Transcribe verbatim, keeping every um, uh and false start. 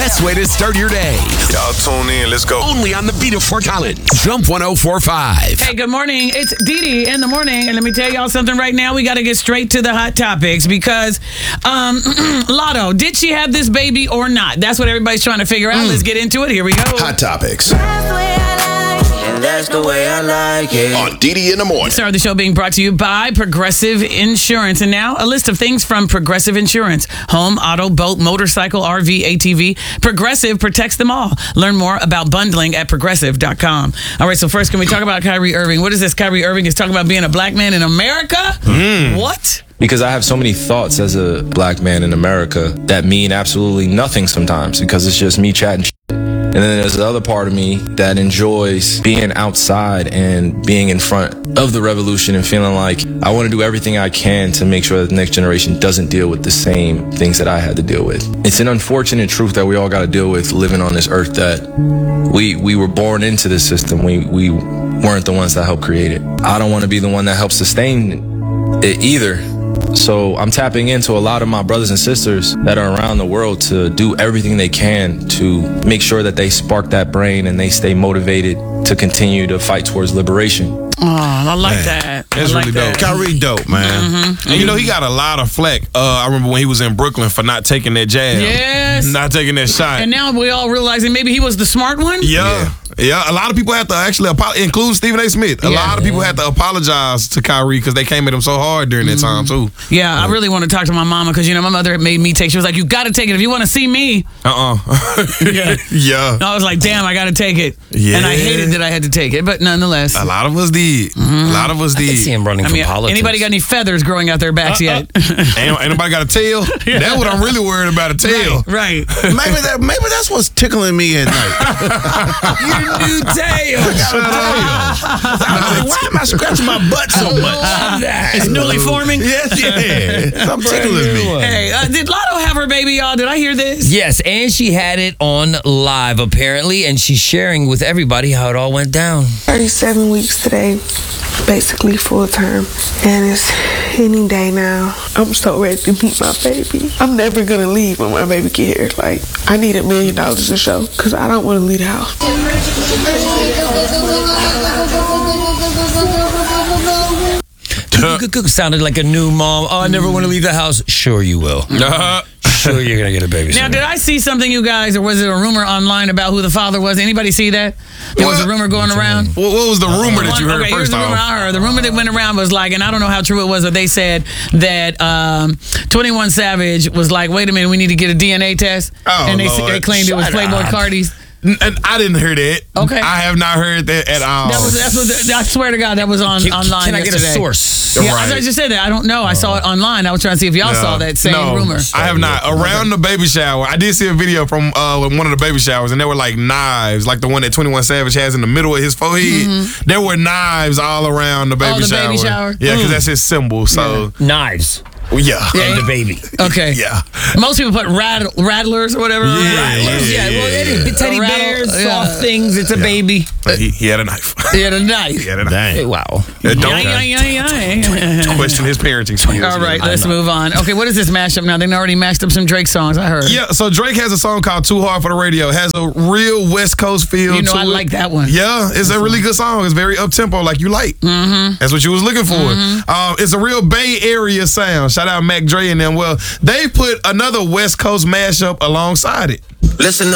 best way to start your day. Y'all tune in. Let's go. Only on the beat of Fort Collins. Jump one oh four point five. Hey, good morning. It's Dee Dee in the morning. And let me tell y'all something right now. We got to get straight to the hot topics because um, Lotto, did she have this baby or not? That's what everybody's trying to figure out. Mm. Let's get into it. Here we go. Hot topics. That's the way I like it. On Dee Dee in the morning. Start of the show being brought to you by Progressive Insurance. And now a list of things from Progressive Insurance. Home, auto, boat, motorcycle, R V, A T V. Progressive protects them all. Learn more about bundling at progressive dot com. All right, so first, can we talk about Kyrie Irving? What is this? Kyrie Irving is talking about being a black man in America? Mm. What? Because I have so many thoughts as a black man in America that mean absolutely nothing sometimes because it's just me chatting shit. And then there's the other part of me that enjoys being outside and being in front of the revolution and feeling like I want to do everything I can to make sure that the next generation doesn't deal with the same things that I had to deal with. It's an unfortunate truth that we all got to deal with living on this earth, that we we were born into this system. We, we weren't the ones that helped create it. I don't want to be the one that helps sustain it either. So I'm tapping into a lot of my brothers and sisters that are around the world to do everything they can to make sure that they spark that brain and they stay motivated to continue to fight towards liberation. Oh, I like man, that. That's I like really that. dope. Kyrie dope, man. Mm-hmm. And you know, he got a lot of flack. Uh, I remember when he was in Brooklyn for not taking that jab. Yes. Not taking that shot. And now we all realizing maybe he was the smart one? Yeah. yeah. Yeah, a lot of people have to actually apologize, include Stephen A. Smith. A Yeah. lot of people had to apologize to Kyrie because they came at him so hard during that time, too. Yeah, I really want to talk to my mama because, you know, my mother made me take, she was like, you got to take it if you want to see me. Uh-uh. Yeah. yeah. I was like, damn, I got to take it. Yeah. And I hated that I had to take it, but nonetheless. A lot of us did. Mm-hmm. A lot of us did. I can see him running I for mean, politics. anybody got any feathers growing out their backs uh, yet? Uh, ain't, ain't nobody got a tail? Yeah. That's what I'm really worried about, a tail. Right. right. maybe that maybe that's what's tickling me at night. Your new tail. Why am I scratching my butt so much? It's newly forming? Yes, yeah. Stop tickling me. Hey, uh, did Lotto have her baby, y'all? Did I hear this? Yes, and she had it on live, apparently, and she's sharing with everybody how it all went down. thirty-seven weeks today, basically full term, and it's any day now. I'm so ready to meet my baby. I'm never gonna leave when my baby get here. Like, I need a million dollars to show, because I don't want to leave the house. Sounded like a new mom. Oh, I never want to leave the house. Sure you will. Uh-huh. Sure you're going to get a baby. Now, did I see something, you guys, or was it a rumor online about who the father was? Anybody see that? There was a rumor going around. What, what was the rumor that you heard okay, first here's the rumor off? I heard. The rumor that went around was like, and I don't know how true it was, but they said that um, twenty-one Savage was like, wait a minute, we need to get a D N A test. Oh, and they, Lord. they claimed it was Shut Playboy up. Cardi's. And I didn't hear that. Okay. I have not heard that at all. That was, that's what the, I swear to God, that was on Can, online can I get yesterday. a source? Yeah, Right. I just said that. I don't know. I saw it online. I was trying to see if y'all No. saw that same no, rumor. I have not. Around the baby shower, I did see a video from uh, one of the baby showers, and there were like knives, like the one that twenty-one Savage has in the middle of his forehead. Mm-hmm. There were knives all around the baby Oh, the shower. baby shower? Yeah, because Mm. that's his symbol. So Knives. yeah, And the baby. Okay. yeah. Most people put rattle, rattlers or whatever. Yeah, Rattlers. yeah, Yeah, well, it yeah. is. Teddy A rattle- bears, yeah. soft things. It's a baby. But he, he had a knife. He had a knife. he had a knife. Dang. Hey, wow. Uh, Don't Yeah, yeah, yeah, yeah. question his parenting skills. All right, Yeah. let's move on. Okay, what is this mashup now? They already mashed up some Drake songs, I heard. Yeah, so Drake has a song called Too Hard for the Radio. It has a real West Coast feel You know, to I it. like that one. Yeah, it's a really good song. It's very up-tempo, like you like. Mm-hmm. That's what you was looking for. Mm-hmm. Um, it's a real Bay Area sound. Shout out Mac Dre and them. Well, they put another West Coast mashup alongside it. Listen up.